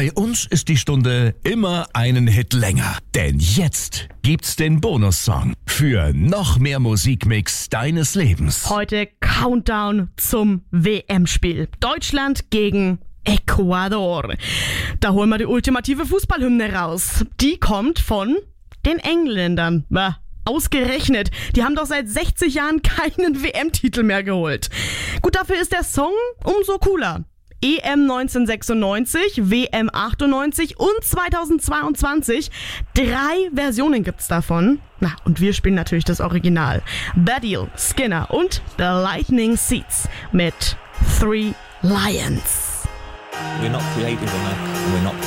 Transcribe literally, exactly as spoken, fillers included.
Bei uns ist die Stunde immer einen Hit länger. Denn jetzt gibt's den Bonussong für noch mehr Musikmix deines Lebens. Heute Countdown zum W M-Spiel. Deutschland gegen Ecuador. Da holen wir die ultimative Fußballhymne raus. Die kommt von den Engländern. Bah, ausgerechnet. Die haben doch seit sechzig Jahren keinen W M-Titel mehr geholt. Gut, dafür ist der Song umso cooler. E M neunzehnhundertsechsundneunzig, W M achtundneunzig und zweitausendzweiundzwanzig. Drei Versionen gibt's davon. Na, und wir spielen natürlich das Original. Baddiel, Skinner und The Lightning Seeds mit Three Lions. We're not creative enough. We're not